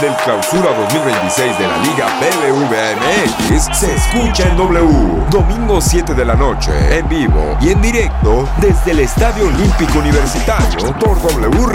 del Clausura 2026 de la Liga BBVA MX se escucha en W. Domingo 7 de la noche, en vivo y en directo desde el Estadio Olímpico Universitario por W